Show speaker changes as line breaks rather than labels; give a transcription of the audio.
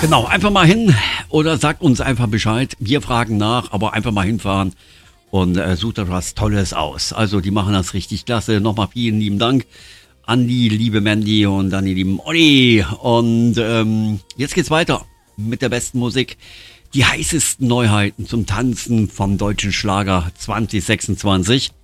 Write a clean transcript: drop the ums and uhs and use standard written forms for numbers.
Genau, einfach mal hin oder sagt uns einfach Bescheid. Wir fragen nach, aber einfach mal hinfahren und sucht euch was Tolles aus. Also die machen das richtig klasse. Nochmal vielen lieben Dank an die liebe Mandy und an die lieben Olli. Und jetzt geht's weiter mit der besten Musik. Die heißesten Neuheiten zum Tanzen vom deutschen Schlager 2026.